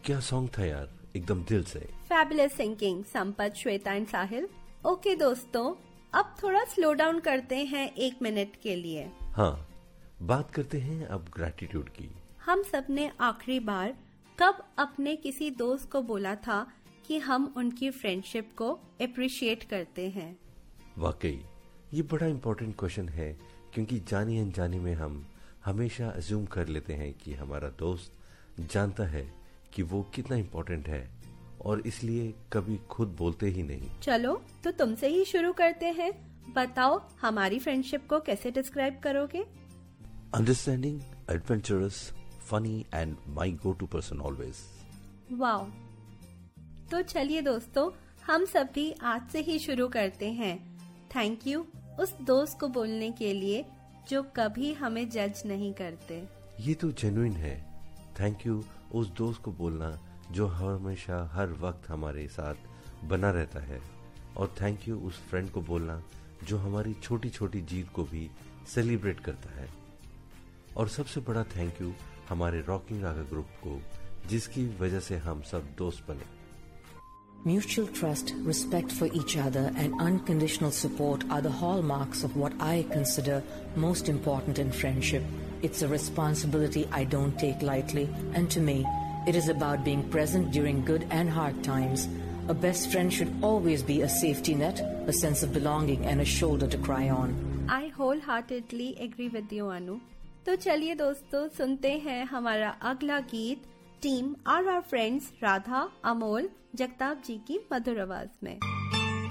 क्या सॉन्ग था यार, एकदम दिल से। Fabulous singing, Sampat, Shweta and Sahil. Okay दोस्तों, अब थोड़ा स्लो डाउन करते हैं 1 मिनट के लिए। हाँ, बात करते हैं अब ग्रैटिट्यूड की। हम सब ने आखिरी बार कब अपने किसी दोस्त को बोला था कि हम उनकी फ्रेंडशिप को अप्रिशिएट करते हैं? वाकई ये बड़ा इम्पोर्टेंट क्वेश्चन है, क्योंकि जानी अनजानी में हम हमेशा अज्यूम कर लेते हैं कि हमारा दोस्त जानता है कि वो कितना इम्पोर्टेंट है, और इसलिए कभी खुद बोलते ही नहीं। चलो तो तुमसे ही शुरू करते हैं। बताओ, हमारी फ्रेंडशिप को कैसे डिस्क्राइब करोगे? Understanding, adventurous, funny and my go to person always. Wow. तो चलिए दोस्तों, हम सब भी आज से ही शुरू करते हैं। थैंक यू उस दोस्त को बोलने के लिए जो कभी हमें जज नहीं करते। ये तो जेन्युइन है। थैंक यू उस दोस्त को बोलना जो हमेशा हर वक्त हमारे साथ बना रहता है, और थैंक यू उस फ्रेंड को बोलना जो हमारी छोटी छोटी जीत को भी सेलिब्रेट करता है। और सबसे बड़ा थैंक यू हमारे रॉकिंग रागा ग्रुप को, जिसकी वजह से हम सब दोस्त बने। Mutual trust, respect for each other, and unconditional support are the hallmarks of what I consider most important in friendship. It's a responsibility I don't take lightly, and to me, it is about being present during good and hard times. A best friend should always be a safety net, a sense of belonging, and a shoulder to cry on. I wholeheartedly agree with you, Anu. तो चलिए दोस्तों, सुनते हैं हमारा अगला गीत team are friends Radha, Amol, Jagtap जी की मधुर आवाज में।